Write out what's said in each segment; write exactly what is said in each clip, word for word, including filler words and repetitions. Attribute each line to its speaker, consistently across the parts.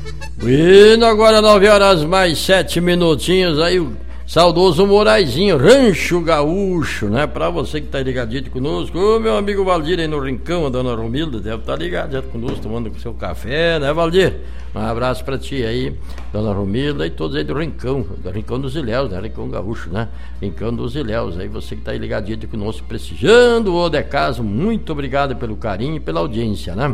Speaker 1: Bueno, agora nove horas mais sete minutinhos aí, o saudoso Moraizinho, Rancho Gaúcho, né? Pra você que tá ligadinho conosco, ô meu amigo Valdir aí no Rincão, a dona Romilda, deve estar tá ligado conosco, tomando seu café, né, Valdir? Um abraço pra ti aí, dona Romilda e todos aí do Rincão, do Rincão dos Ilhéus, né? Rincão Gaúcho, né? Rincão dos Ilhéus, aí você que tá aí ligadinho conosco, prestigiando o de casa, muito obrigado pelo carinho e pela audiência, né?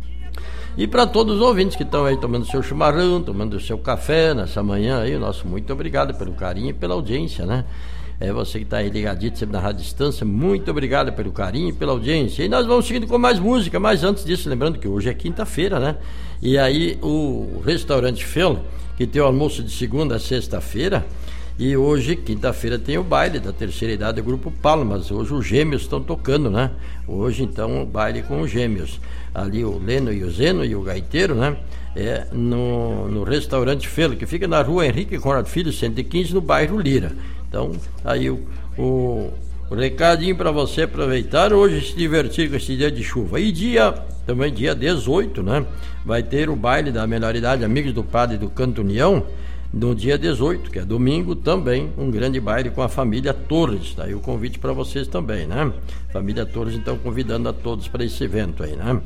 Speaker 1: E para todos os ouvintes que estão aí tomando seu chimarrão, tomando seu café nessa manhã aí, nosso muito obrigado pelo carinho e pela audiência, né? É você que está aí ligadinho sempre na Rádio Distância, muito obrigado pelo carinho e pela audiência. E nós vamos seguindo com mais música, mas antes disso, lembrando que hoje é quinta-feira, né? E aí o restaurante Fel, que tem o almoço de segunda a sexta-feira, e hoje, quinta-feira, tem o baile da terceira idade do Grupo Palmas. Hoje os Gêmeos estão tocando, né? Hoje, então, o baile com os Gêmeos. Ali o Leno e o Zeno e o Gaiteiro, né? É no, no restaurante Felo, que fica na rua Henrique Conrado Filho, cento e quinze, no bairro Lira. Então, aí o, o, o recadinho para você aproveitar hoje, se divertir com esse dia de chuva. E dia, também dia dezoito, né? Vai ter o baile da melhor idade, Amigos do Padre do Canto União, no dia dezoito, que é domingo, também um grande baile com a família Torres. Daí o convite para vocês também, né? Família Torres, então, convidando a todos para esse evento aí, né?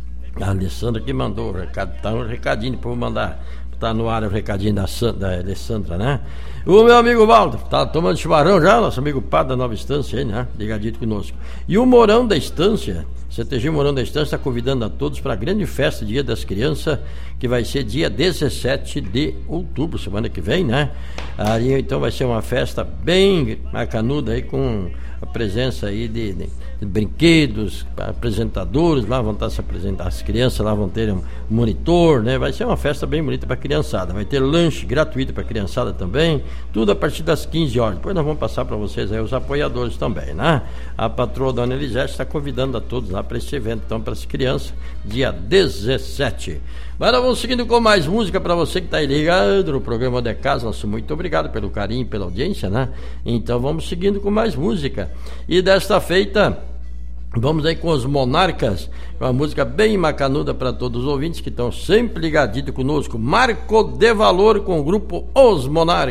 Speaker 1: A Alessandra que mandou o recado, tá um recadinho para eu mandar, tá no ar o recadinho da, da Alessandra, né? O meu amigo Valdo, tá tomando chimarrão já, nosso amigo Padre da Nova Estância aí, né? Ligadito conosco. E o Morão da Estância, C T G Morão da Estância, está convidando a todos para a grande festa Dia das Crianças, que vai ser dia dezessete de outubro, semana que vem, né? Aí então vai ser uma festa bem macanuda aí, com a presença aí de, de, de brinquedos, apresentadores, lá vão estar se apresentando, as crianças lá vão ter um monitor, né? Vai ser uma festa bem bonita para a criançada, vai ter lanche gratuito para a criançada também, tudo a partir das quinze horas. Depois nós vamos passar para vocês aí os apoiadores também, né? A patroa Dona Elisete está convidando a todos lá para esse evento, então, para as crianças, dia dezessete. Mas nós vamos seguindo com mais música para você que está aí ligado no programa de casa. Nosso muito obrigado pelo carinho e pela audiência, né? Então vamos seguindo com mais música. E desta feita, vamos aí com os Monarcas, uma música bem macanuda para todos os ouvintes que estão sempre ligadinhos conosco. Marco de Valor com o grupo Os Monarcas.